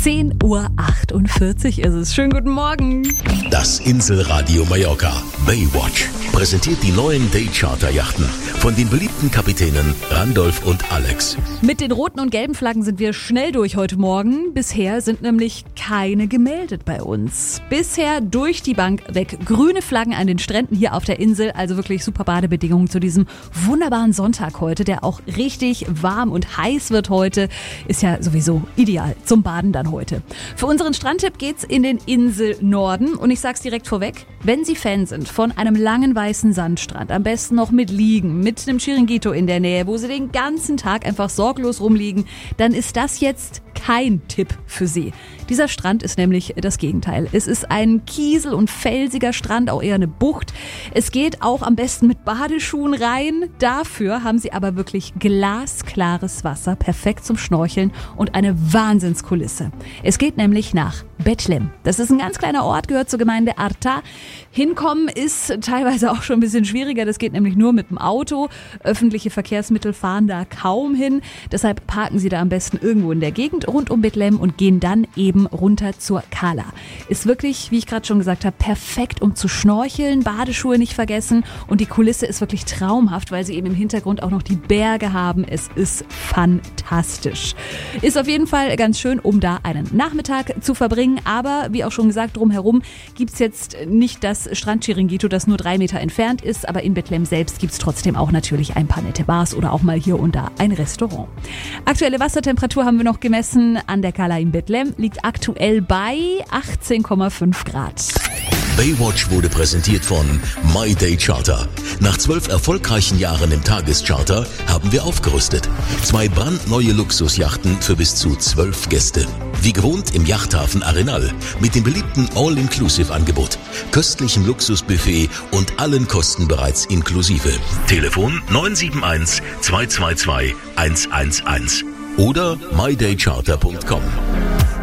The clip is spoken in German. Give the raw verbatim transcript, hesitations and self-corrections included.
zehn Uhr achtundvierzig ist es. Schönen guten Morgen. Das Inselradio Mallorca Baywatch präsentiert die neuen Daycharter-Yachten von den beliebten Kapitänen Randolph und Alex. Mit den roten und gelben Flaggen sind wir schnell durch heute Morgen. Bisher sind nämlich keine gemeldet bei uns. Bisher durch die Bank weg. Grüne Flaggen an den Stränden hier auf der Insel. Also wirklich super Badebedingungen zu diesem wunderbaren Sonntag heute, der auch richtig warm und heiß wird heute. Ist ja sowieso ideal zum Baden dann heute. Für unseren Strandtipp geht's in den Inselnorden. Und ich sag's direkt vorweg, wenn Sie Fan sind von einem langen weißen Sandstrand, am besten noch mit Liegen, mit einem Chiringuito in der Nähe, wo Sie den ganzen Tag einfach sorglos rumliegen, dann ist das jetzt kein Tipp für Sie. Dieser Strand ist nämlich das Gegenteil. Es ist ein kiesel- und felsiger Strand, auch eher eine Bucht. Es geht auch am besten mit Badeschuhen rein. Dafür haben Sie aber wirklich glasklares Wasser, perfekt zum Schnorcheln und eine Wahnsinnskulisse. Es geht nämlich nach Betlem. Das ist ein ganz kleiner Ort, gehört zur Gemeinde Arta. Hinkommen ist teilweise auch schon ein bisschen schwieriger. Das geht nämlich nur mit dem Auto. Öffentliche Verkehrsmittel fahren da kaum hin. Deshalb parken Sie da am besten irgendwo in der Gegend rund um Betlem und gehen dann eben runter zur Cala. Ist wirklich, wie ich gerade schon gesagt habe, perfekt, um zu schnorcheln. Badeschuhe nicht vergessen. Und die Kulisse ist wirklich traumhaft, weil Sie eben im Hintergrund auch noch die Berge haben. Es ist fantastisch. Ist auf jeden Fall ganz schön, um da einen Nachmittag zu verbringen. Aber wie auch schon gesagt, drumherum gibt's jetzt nicht das Strand-Chiringuito, das nur drei Meter entfernt ist. Aber in Betlem selbst gibt's trotzdem auch natürlich ein paar nette Bars oder auch mal hier und da ein Restaurant. Aktuelle Wassertemperatur haben wir noch gemessen an der Cala in Betlem. Liegt aktuell bei achtzehn Komma fünf Grad. Baywatch wurde präsentiert von My Day Charter. Nach zwölf erfolgreichen Jahren im Tagescharter haben wir aufgerüstet. Zwei brandneue Luxusjachten für bis zu zwölf Gäste. Wie gewohnt im Yachthafen Arenal mit dem beliebten All-Inclusive-Angebot, köstlichem Luxusbuffet und allen Kosten bereits inklusive. Telefon neun sieben eins zwei zwei zwei eins eins eins oder my day charter punkt com.